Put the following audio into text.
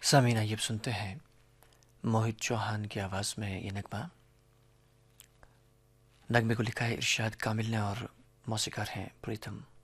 सामीन, आइए अब सुनते हैं मोहित चौहान की आवाज़ में ये नगमा। नगमे को लिखा है इरशाद कामिल ने और मौसीकार हैं प्रीतम।